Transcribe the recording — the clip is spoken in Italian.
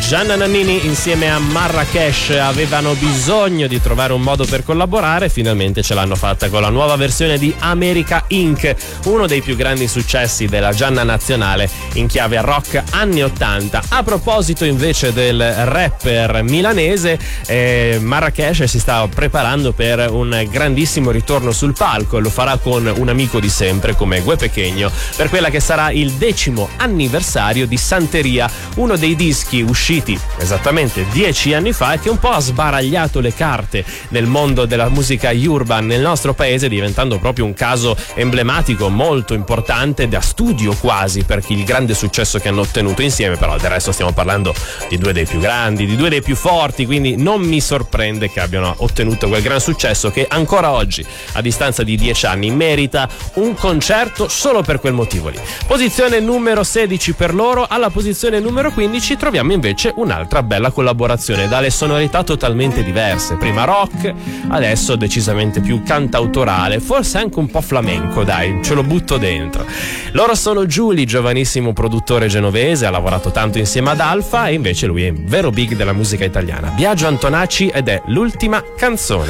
Gianna Nannini insieme a Marrakesh avevano bisogno di trovare un modo per collaborare, finalmente ce l'hanno fatta con la nuova versione di America Inc., uno dei più grandi successi della Gianna nazionale in chiave rock anni 80. A proposito invece del rapper milanese, Marrakesh si sta preparando per un grandissimo ritorno sul palco, lo farà con un amico di sempre come Gue Pequeno per quella che sarà il 10° anniversario di Santeria, uno dei dischi usciti esattamente 10 anni fa e che un po' ha sbaragliato le carte nel mondo della musica urban nel nostro paese, diventando proprio un caso emblematico molto importante, da studio quasi, per il grande successo che hanno ottenuto insieme. Però del resto stiamo parlando di due dei più grandi, di due dei più forti, quindi non mi sorprende che abbiano ottenuto quel gran successo che ancora oggi, a distanza di 10 anni, merita un concerto solo per quel motivo lì. Posizione numero 16 per loro. Alla posizione numero 15 troviamo invece un'altra bella collaborazione dalle sonorità totalmente diverse, prima rock, adesso decisamente più cantautorale, forse anche un po' flamenco, dai, ce lo butto dentro. Loro sono Giuli, giovanissimo produttore genovese, ha lavorato tanto insieme ad Alfa e invece lui è vero big della musica italiana. Biagio Antonacci ed è L'ultima canzone.